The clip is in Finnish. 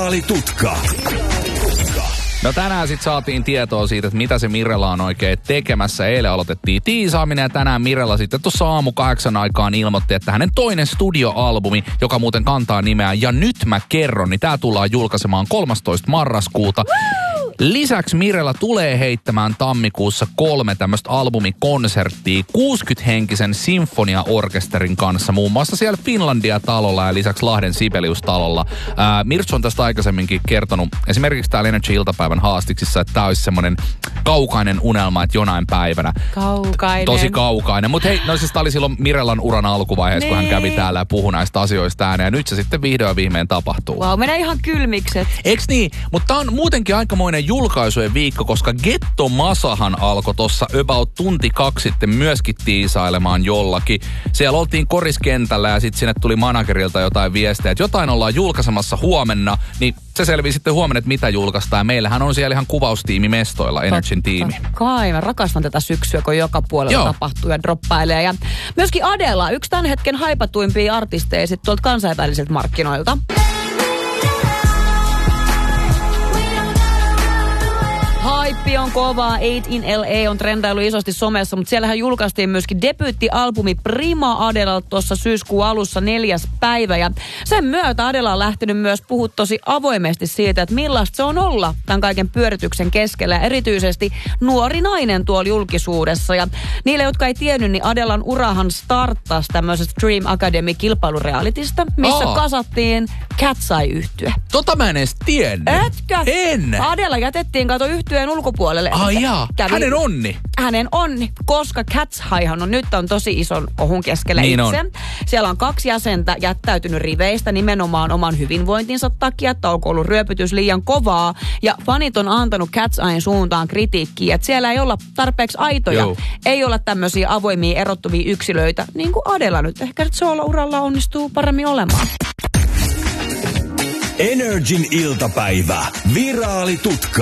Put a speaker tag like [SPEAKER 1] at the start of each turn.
[SPEAKER 1] Viraalitutka.
[SPEAKER 2] No tänään sitten saatiin tietoa siitä, että mitä se Mirella on oikein tekemässä. Eilen aloitettiin tiisaaminen ja tänään Mirella sitten tuossa aamu 8 aikaan ilmoitti, että hänen toinen studioalbumi, joka muuten kantaa nimeä Ja nyt mä kerron, niin tää tullaan julkaisemaan 13. marraskuuta. Lisäksi Mirella tulee heittämään tammikuussa 3 tämmöistä albumikonserttia 60-henkisen sinfoniaorkesterin kanssa, muun muassa siellä Finlandia-talolla ja lisäksi Lahden Sibelius-talolla. Mirtsu on tästä aikaisemminkin kertonut esimerkiksi täällä Energy-iltapäivän haastiksissa, että tää olisi semmoinen kaukainen unelma, että jonain päivänä.
[SPEAKER 3] Kaukainen.
[SPEAKER 2] Tosi kaukainen. Mutta hei, no siis tää oli silloin Mirellan uran alkuvaiheessa, kun hän kävi täällä ja puhui näistä asioista ääneen. Ja nyt se sitten vihdoin viimein tapahtuu.
[SPEAKER 3] Wow, menee ihan kylmikset.
[SPEAKER 2] Eiks niin? Mutta tää on muutenkin aikamoinen julkaisujen viikko, koska Getto Masahan alkoi tossa about tunti 2 sitten myöskin tiisailemaan jollakin. Siellä oltiin koriskentällä ja sitten sinne tuli managerilta jotain viestejä, että jotain ollaan julkaisemassa huomenna, niin se selvii sitten huomenna, että mitä julkaistaan. Ja meillähän on siellä ihan kuvaustiimi mestoilla, Energyn tiimi.
[SPEAKER 3] Kai, mä rakastan tätä syksyä, kun joka puolella tapahtuu ja droppailee. Ja myöskin Adela, yksi tämän hetken haipatuimpia artisteja sit tuolta kansainvälisiltä markkinoilta. Haippi on kovaa, 8 in LA on trendailu isosti somessa, mutta siellähän julkaistiin myöskin debyyttialbumi Prima Adelalta tuossa syyskuun alussa 4. päivä. Ja sen myötä Adela on lähtenyt myös puhua tosi avoimesti siitä, että millaista se on olla tämän kaiken pyörityksen keskellä. Erityisesti nuori nainen tuolla julkisuudessa. Ja niille, jotka ei tiennyt, niin Adelan urahan starttasi tämmöisestä Dream Academy-kilpailurealitista, missä kasattiin Cat's Eye-yhtye.
[SPEAKER 2] Tota mä en edes tiennyt.
[SPEAKER 3] Etkö?
[SPEAKER 2] En.
[SPEAKER 3] Adela jätettiin yhtyeen ulkopuolelle.
[SPEAKER 2] Ai jaa, hänen onni.
[SPEAKER 3] Hänen onni, koska Cat's Eyehan on nyt tosi ison ohun keskellä
[SPEAKER 2] niin
[SPEAKER 3] itse.
[SPEAKER 2] On.
[SPEAKER 3] Siellä on 2 jäsentä jättäytynyt riveistä nimenomaan oman hyvinvointinsa takia, että onko ollut ryöpytys liian kovaa. Ja fanit on antanut Cat's Eyen suuntaan kritiikkiä, että siellä ei olla tarpeeksi aitoja.
[SPEAKER 2] Joo.
[SPEAKER 3] Ei olla tämmöisiä avoimia erottuvia yksilöitä, niin kuin Adela nyt ehkä soolo-uralla onnistuu paremmin olemaan.
[SPEAKER 1] Energin iltapäivä. Viraalitutka.